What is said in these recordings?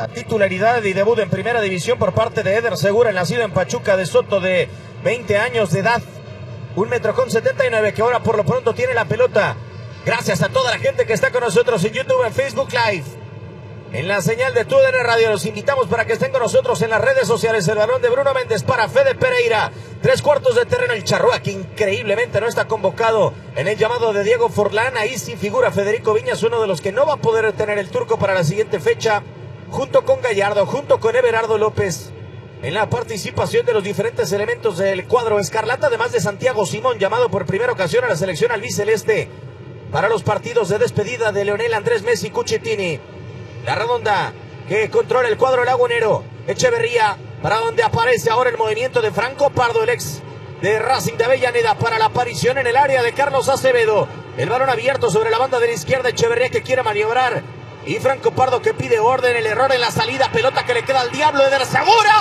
La titularidad y debut en primera división por parte de Eder Segura, el nacido en Pachuca de Soto, de 20 años de edad, 1,79 m, que ahora por lo pronto tiene la pelota. Gracias a toda la gente que está con nosotros en YouTube, en Facebook Live, en la señal de TUDN Radio. Los invitamos para que estén con nosotros en las redes sociales. El balón de Bruno Méndez para Fede Pereira. 3/4 de terreno el Charrúa, que increíblemente no está convocado en el llamado de Diego Forlán. Ahí sí figura Federico Viñas, uno de los que no va a poder tener el turco para la siguiente fecha, junto con Gallardo, junto con Everardo López, en la participación de los diferentes elementos del cuadro escarlata, además de Santiago Simón, llamado por primera ocasión a la selección albiceleste para los partidos de despedida de Leonel Andrés Messi Cucchettini. La redonda que controla el cuadro lagunero. Echeverría, para donde aparece ahora el movimiento de Franco Pardo, el ex de Racing de Avellaneda, para la aparición en el área de Carlos Acevedo. El balón abierto sobre la banda de la izquierda. Echeverría que quiere maniobrar, y Franco Pardo que pide orden. El error en la salida, pelota que le queda al diablo de Segura.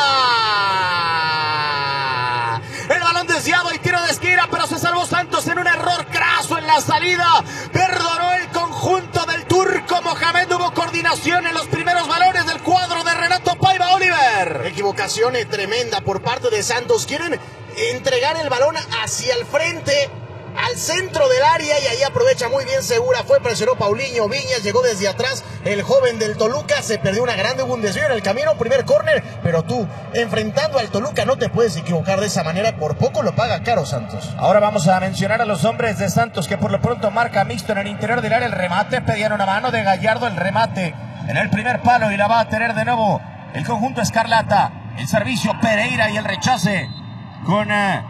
El balón desviado y tiro de esquina, pero se salvó Santos en un error craso en la salida. Perdonó el conjunto del turco Mohamed. Hubo coordinación en los primeros balones del cuadro de Renato Paiva Oliver. Equivocación tremenda por parte de Santos. Quieren entregar el balón hacia el frente, al centro del área, y ahí aprovecha muy bien Segura. Presionó Paulinho, Viñas llegó desde atrás, el joven del Toluca. Se perdió una grande, hubo un desvío en el camino, primer córner, pero tú, enfrentando al Toluca, no te puedes equivocar de esa manera. Por poco lo paga caro Santos. Ahora vamos a mencionar a los hombres de Santos, que por lo pronto marca mixto en el interior del área. El remate, pedían una mano de Gallardo, el remate en el primer palo, y la va a tener de nuevo el conjunto escarlata. El servicio Pereira y el rechace con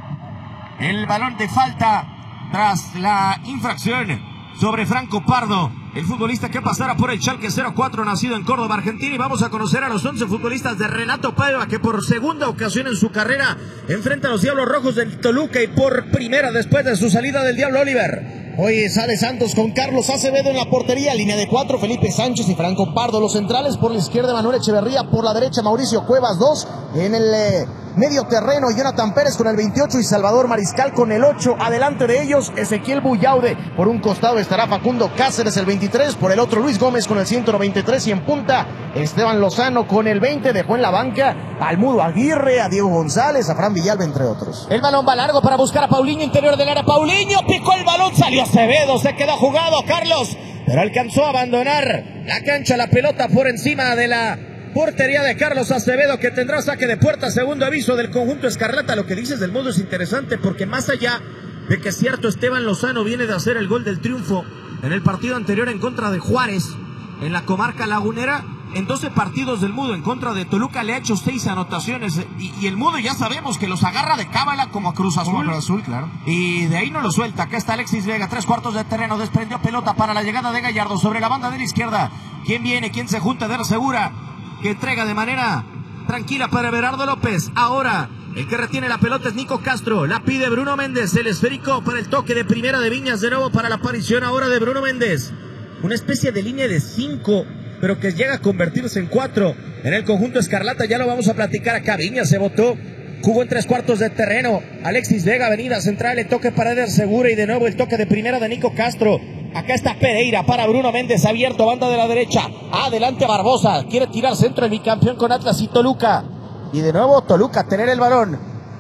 el balón de falta tras la infracción sobre Franco Pardo, el futbolista que pasara por el Schalke 04, nacido en Córdoba, Argentina. Y vamos a conocer a los 11 futbolistas de Renato Paiva, que por segunda ocasión en su carrera enfrenta a los Diablos Rojos del Toluca, y por primera después de su salida del Diablo Oliver. Hoy sale Santos con Carlos Acevedo en la portería, línea de 4, Felipe Sánchez y Franco Pardo. Los centrales, por la izquierda Manuel Echeverría, por la derecha Mauricio Cuevas, 2 en el medio terreno, Jonathan Pérez con el 28 y Salvador Mariscal con el 8. Adelante de ellos, Ezequiel Buyaude. Por un costado estará Facundo Cáceres, el 23. Por el otro, Luis Gómez con el 193. Y en punta, Esteban Lozano con el 20. Dejó en la banca al Mudo Aguirre, a Diego González, a Fran Villalba, entre otros. El balón va largo para buscar a Paulinho, interior del área. Paulinho picó el balón, salió Acevedo, se quedó jugado Carlos, pero alcanzó a abandonar la cancha. La pelota por encima de la portería de Carlos Acevedo, que tendrá saque de puerta. Segundo aviso del conjunto escarlata. Lo que dices del modo es interesante, porque más allá de que es cierto, Esteban Lozano viene de hacer el gol del triunfo en el partido anterior en contra de Juárez, en la comarca lagunera. En 12 partidos del Mudo en contra de Toluca le ha hecho 6 anotaciones. Y el Mudo ya sabemos que los agarra de cábala como a Cruz Azul. Como a Cruz Azul, claro. Y de ahí no lo suelta. Acá está Alexis Vega, 3/4 de terreno. Desprendió pelota para la llegada de Gallardo sobre la banda de la izquierda. ¿Quién viene? ¿Quién se junta? Der Segura, que entrega de manera tranquila para Everardo López. Ahora el que retiene la pelota es Nico Castro. La pide Bruno Méndez. El esférico para el toque de primera de Viñas. De nuevo para la aparición ahora de Bruno Méndez. Una especie de línea de 5, pero que llega a convertirse en 4 en el conjunto escarlata. Ya lo vamos a platicar acá. Viñas se botó, jugó en 3/4 de terreno. Alexis Vega, avenida central, el toque para Eder Segura, y de nuevo el toque de primera de Nico Castro. Acá está Pereira para Bruno Méndez, abierto, banda de la derecha. Adelante Barbosa, quiere tirar centro el bicampeón con Atlas y Toluca. Y de nuevo Toluca tener el balón.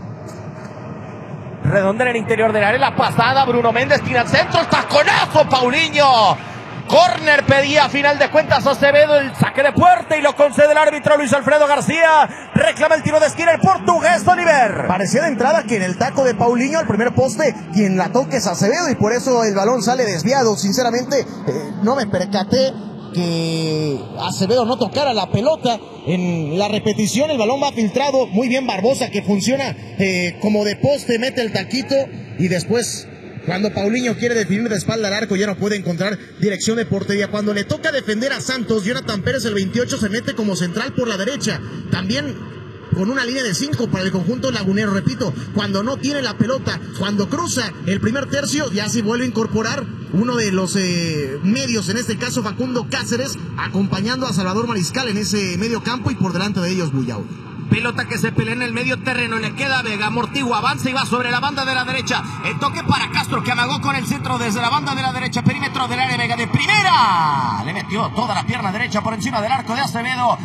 Redondea en el interior del área, la pasada, Bruno Méndez tira al centro, el taconazo, Paulinho. Corner pedía a final de cuentas Acevedo, el saque de puerta, y lo concede el árbitro Luis Alfredo García. Reclama el tiro de esquina el portugués Oliver. Parecía de entrada que en el taco de Paulinho al primer poste quien la toque es Acevedo, y por eso el balón sale desviado. Sinceramente no me percaté que Acevedo no tocara la pelota. En la repetición el balón va filtrado. Muy bien Barbosa, que funciona como de poste, mete el taquito, y después, cuando Paulinho quiere definir de espalda al arco, ya no puede encontrar dirección de portería. Cuando le toca defender a Santos, Jonathan Pérez, el 28, se mete como central por la derecha. También con una línea de 5 para el conjunto lagunero. Repito, cuando no tiene la pelota, cuando cruza el primer tercio, ya se vuelve a incorporar uno de los medios, en este caso Facundo Cáceres, acompañando a Salvador Mariscal en ese medio campo, y por delante de ellos Buyaude. Pelota que se pelea en el medio terreno, le queda Vega, amortigua, avanza y va sobre la banda de la derecha. El toque para Castro, que amagó con el centro desde la banda de la derecha, perímetro del área. Vega de primera, le metió toda la pierna derecha por encima del arco de Acevedo.